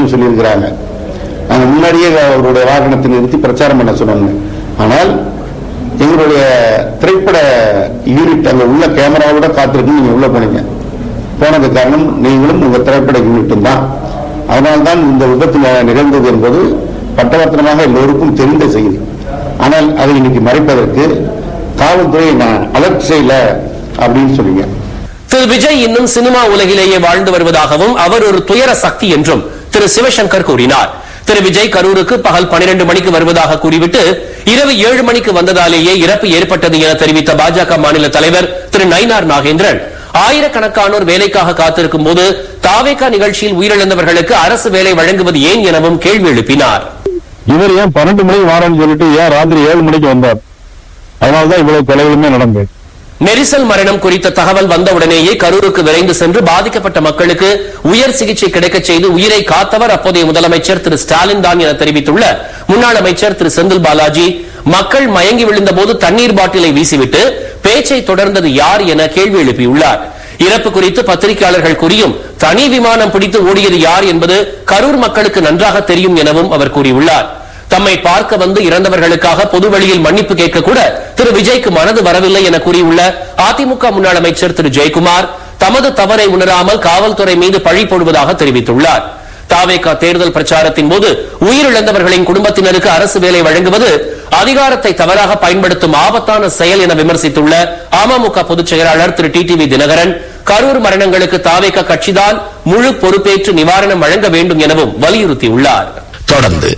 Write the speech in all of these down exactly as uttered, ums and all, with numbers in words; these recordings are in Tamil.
என்று சொல்லியிருக்கிறாங்க. நாங்க முன்னாடியே அவருடைய வாகனத்தை நிறுத்தி பிரச்சாரம் பண்ண சொன்னாங்க. ஆனால் எங்களுடைய திரைப்பட யூனிட் அங்க உள்ள கேமராவோட காத்திருக்கு. நீங்க உள்ள போனீங்க, போனது காரணம் நீங்களும் உங்க திரைப்பட யூனிட்டும் தான். அதனால்தான் இந்த விபத்து நிகழ்ந்தது என்பது பட்டவர்த்தனமாக எல்லோருக்கும் தெரிந்த செய்தி. ஆனால் அதை இன்னைக்கு மறைப்பதற்கு காவல்துறை நான் அலர்ட் செய்யல அப்படின்னு சொல்லுங்க. திரு விஜய் இன்னும் சினிமா உலகிலேயே வாழ்ந்து வருவதாகவும் அவர் ஒரு துயர சக்தி என்றும் திரு சிவசங்கர் கூறினார். திரு விஜய் கரூருக்கு பகல் பனிரெண்டு மணிக்கு வருவதாக கூறிவிட்டு இரவு ஏழு மணிக்கு வந்ததாலேயே இறப்பு ஏற்பட்டது என தெரிவித்த பாஜக மாநில தலைவர் திரு நயினார் நாகேந்திரன், ஆயிரக்கணக்கானோர் வேலைக்காக காத்திருக்கும் போது தாவேகா நிகழ்ச்சியில் உயிரிழந்தவர்களுக்கு அரசு வேலை வழங்குவது ஏன் எனவும் கேள்வி எழுப்பினார். இவர் ஏன் பன்னெண்டு மணிக்கு வாரன்னு சொல்லிட்டு ஏன் ராத்திரி ஏழு மணிக்கு வந்தார்? அதனால்தான் இவ்வளவு கொலைகளுமே நடந்தது. நெரிசல் மரணம் குறித்த தகவல் வந்தவுடனேயே கரூருக்கு விரைந்து சென்று பாதிக்கப்பட்ட மக்களுக்கு உயர் சிகிச்சை கிடைக்கச் செய்து உயிரை காத்தவர் அப்போதைய முதலமைச்சர் திரு ஸ்டாலின் தான் என தெரிவித்துள்ள முன்னாள் அமைச்சர் திரு செந்தில் பாலாஜி, மக்கள் மயங்கி விழுந்த போது தண்ணீர் பாட்டிலை வீசிவிட்டு பேச்சை தொடர்ந்தது யார் என கேள்வி எழுப்பியுள்ளார். இறப்பு குறித்து பத்திரிகையாளர்கள் கூறியும் தனி விமானம் பிடித்து ஓடியது யார் என்பது கரூர் மக்களுக்கு நன்றாக தெரியும் எனவும் அவர் கூறியுள்ளார். தம்மை பார்க்க வந்து இறந்தவர்களுக்காக பொதுவெளியில் மன்னிப்பு கேட்க கூட திரு விஜய்க்கு மனது வரவில்லை என கூறியுள்ள அதிமுக முன்னாள் அமைச்சர் திரு ஜெயக்குமார், தமது தவறை உணராமல் காவல்துறை மீது பழி போடுவதாக தெரிவித்துள்ளார். தாவேகா தேர்தல் பிரச்சாரத்தின் போது உயிரிழந்தவர்களின் குடும்பத்தினருக்கு அரசு வேலை வழங்குவது அதிகாரத்தை தவறாக பயன்படுத்தும் ஆபத்தான செயல் என விமர்சித்துள்ள அமமுக பொதுச் செயலாளர் திரு D T V Dinakaran, Karur மரணங்களுக்கு தாவேகா கட்சிதான் முழு பொறுப்பேற்று நிவாரணம் வழங்க வேண்டும் எனவும் வலியுறுத்தியுள்ளார். தொடர்ந்து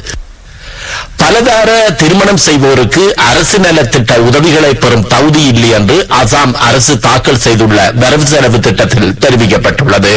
பலதார திருமணம் செய்வோருக்கு அரசு நலத்திட்ட உதவிகளை பெறும் தகுதி இல்லை என்று அசாம் அரசு தாக்கல் செய்துள்ள வரவு செலவு திட்டத்தில் தெரிவிக்கப்பட்டுள்ளது.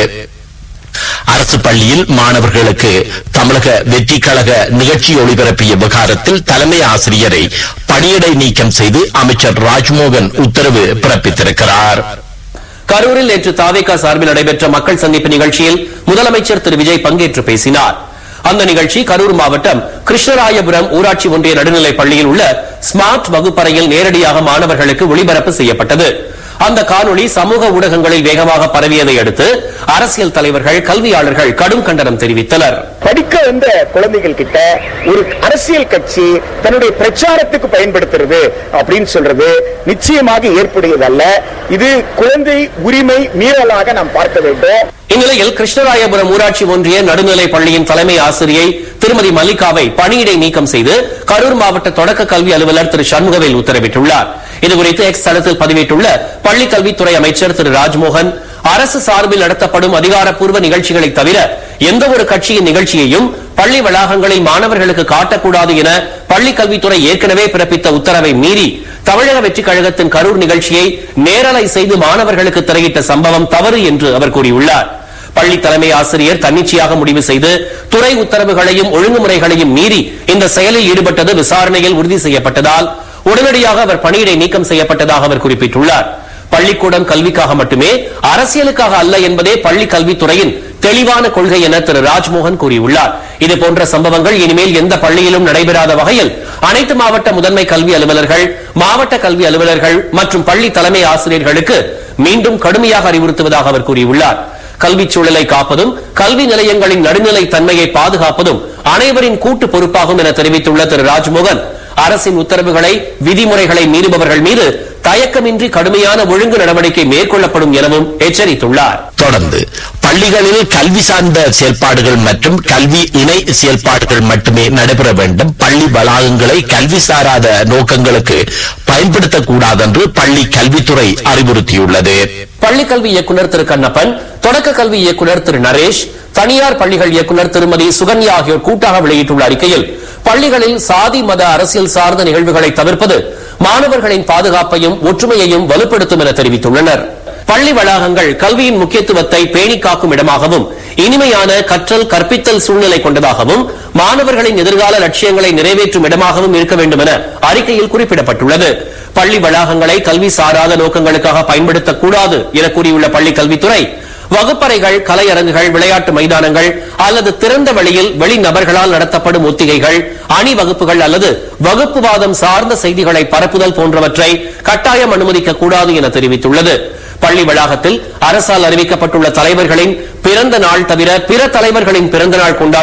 அரசு பள்ளியில் மாணவர்களுக்கு தமிழக வெற்றி கழக நிகழ்ச்சி ஒளிபரப்பிய விவகாரத்தில் தலைமை ஆசிரியரை பணியிடை நீக்கம் செய்து அமைச்சர் ராஜ்மோகன் உத்தரவு பிறப்பித்திருக்கிறார். கரூரில் நேற்று தாவேகா சார்பில் நடைபெற்ற மக்கள் சந்திப்பு நிகழ்ச்சியில் முதலமைச்சர் திரு விஜய் பங்கேற்று பேசினார். அந்த நிகழ்ச்சி கரூர் மாவட்டம் கிருஷ்ணராயபுரம் ஊராட்சி ஒன்றிய நடுநிலைப் பள்ளியில் உள்ள ஸ்மார்ட் வகுப்பறையில் நேரடியாக மாணவர்களுக்கு ஒளிபரப்பு செய்யப்பட்டது. அந்த காணொளி சமூக ஊடகங்களில் வேகமாக பரவியதை அடுத்து அரசியல் தலைவர்கள், கல்வியாளர்கள் கடும் கண்டனம் தெரிவித்தனர். படிக்க வந்த குழந்தைகள் கிட்ட ஒரு அரசியல் கட்சி தன்னுடைய பிரச்சாரத்துக்கு பயன்படுத்துறது அப்படின்னு சொல்றது நிச்சயமாக ஏற்புடையதல்ல. இது குழந்தை உரிமை மீறலாக நாம் பார்க்க வேண்டும். இந்நிலையில் கிருஷ்ணராயபுரம் ஊராட்சி ஒன்றிய நடுநிலை பள்ளியின் தலைமை ஆசிரியை திருமதி மல்லிகாவை பணியிடை நீக்கம் செய்து கரூர் மாவட்ட தொடக்க கல்வி அலுவலர் திரு சண்முகவேல் உத்தரவிட்டுள்ளார். இதுகுறித்து எக்ஸ் தளத்தில் பதிவிட்டுள்ள பள்ளி கல்வித்துறை அமைச்சர் திரு ராஜ்மோகன், அரசு சார்பில் நடத்தப்படும் அதிகாரப்பூர்வ நிகழ்ச்சிகளை தவிர எந்த ஒரு கட்சியின் நிகழ்ச்சியையும் பள்ளி வளாகங்களில் மாணவர்களுக்கு காட்டக்கூடாது என பள்ளி கல்வித்துறை ஏற்கனவே பிறப்பித்த உத்தரவை மீறி தமிழக வெற்றிக் கழகத்தின் கரூர் நிகழ்ச்சியை நேரலை செய்து மாணவர்களுக்கு திரையிட்ட சம்பவம் தவறு என்று அவர் கூறியுள்ளார். பள்ளி தலைமை ஆசிரியர் தன்னிச்சையாக முடிவு செய்து துறை உத்தரவுகளையும் ஒழுங்குமுறைகளையும் மீறி இந்த செயலில் ஈடுபட்டது விசாரணையில் உறுதி செய்யப்பட்டதால் உடனடியாக அவர் பணியிடை நீக்கம் செய்யப்பட்டதாக அவர் குறிப்பிட்டுள்ளார். பள்ளிக்கூடம் கல்விக்காக மட்டுமே, அரசியலுக்காக அல்ல என்பதே பள்ளி கல்வித்துறையின் தெளிவான கொள்கை என திரு ராஜ்மோகன் கூறியுள்ளார். இதுபோன்ற சம்பவங்கள் இனிமேல் எந்த பள்ளியிலும் நடைபெறாத வகையில் அனைத்து மாவட்ட முதன்மை கல்வி அலுவலர்கள், மாவட்ட கல்வி அலுவலர்கள் மற்றும் பள்ளி தலைமை ஆசிரியர்களுக்கு மீண்டும் கடுமையாக அறிவுறுத்துவதாக அவர் கூறியுள்ளார். கல்வி சூழலை காப்பதும் கல்வி நிலையங்களின் நடுநிலை தன்மையை பாதுகாப்பதும் அனைவரின் கூட்டு பொறுப்பாகும் என தெரிவித்துள்ள திரு ராஜ்மோகன், அரசின் உத்தரவுகளை, விதிமுறைகளை மீறுபவர்கள் மீது தயக்கமின்றி கடுமையான ஒழுங்கு நடவடிக்கை மேற்கொள்ளப்படும் எனவும் எச்சரித்துள்ளார். தொடர்ந்து பள்ளிகளில் கல்வி சார்ந்த செயல்பாடுகள் மற்றும் கல்வி இணை செயல்பாடுகள் மட்டுமே நடைபெற வேண்டும். பள்ளி வளாகங்களை கல்வி சாராத நோக்கங்களுக்கு பயன்படுத்தக்கூடாது என்று பள்ளி கல்வித்துறை அறிவுறுத்தியுள்ளது. பள்ளி கல்வி இயக்குநர் திரு கண்ணப்பன், தொடக்க கல்வி இயக்குநர் திரு நரேஷ், தனியார் பள்ளிகள் இயக்குநர் திருமதி சுகன்யா ஆகியோர் கூட்டாக வெளியிட்டுள்ள அறிக்கையில் பள்ளிகளில் சாதி மத அரசியல் சார்ந்த நிகழ்வுகளை தவிர்ப்பது மாணவர்களின் பாதுகாப்பையும் ஒற்றுமையையும் வலுப்படுத்தும் என தெரிவித்துள்ளனர். பள்ளி வளாகங்கள் கல்வியின் முக்கியத்துவத்தை பேணி காக்கும் இடமாகவும் இனிமையான கற்றல் கற்பித்தல் சூழ்நிலை கொண்டதாகவும் மாணவர்களின் எதிர்கால லட்சியங்களை நிறைவேற்றும் இடமாகவும் இருக்க வேண்டும் என அறிக்கையில் குறிப்பிடப்பட்டுள்ளது. பள்ளி வளாகங்களை கல்வி சாராத நோக்கங்களுக்காக பயன்படுத்தக்கூடாது என கூறியுள்ள பள்ளி கல்வித்துறை, வகுப்பறைகள், கலையரங்குகள், விளையாட்டு மைதானங்கள் அல்லது திறந்த வழியில் வெளிநபர்களால் நடத்தப்படும் ஒத்திகைகள், அணி வகுப்புகள் அல்லது வகுப்புவாதம் சார்ந்த செய்திகளை பரப்புதல் போன்றவற்றை கட்டாயம் அனுமதிக்க கூடாது என தெரிவித்துள்ளது. பள்ளி வளாகத்தில் அரசால் அறிவிக்கப்பட்டுள்ள தலைவர்களின் பிறந்த நாள் தவிர பிற தலைவர்களின் பிறந்த நாள் கொண்டாட